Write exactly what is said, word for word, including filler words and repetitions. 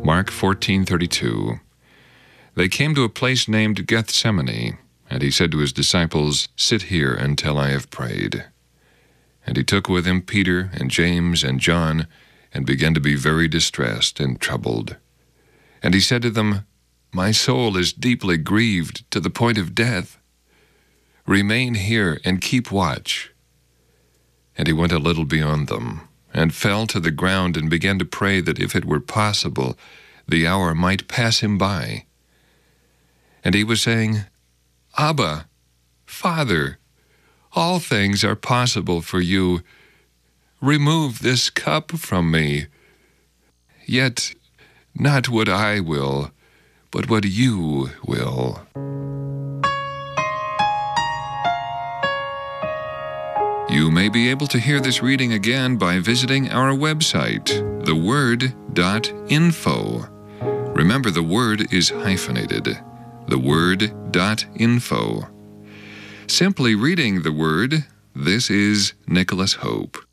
Mark fourteen thirty-two. They came to a place named Gethsemane, and he said to his disciples, "Sit here until I have prayed." And he took with him Peter and James and John, and began to be very distressed and troubled. And he said to them, "My soul is deeply grieved to the point of death. Remain here and keep watch." And he went a little beyond them, and fell to the ground and began to pray that if it were possible, the hour might pass him by. And he was saying, "Abba, Father, all things are possible for you. Remove this cup from me. Yet not what I will, but what you will." You may be able to hear this reading again by visiting our website, the word dot info. Remember, the word is hyphenated, the word dot info. Simply reading the Word, this is Nicholas Hope.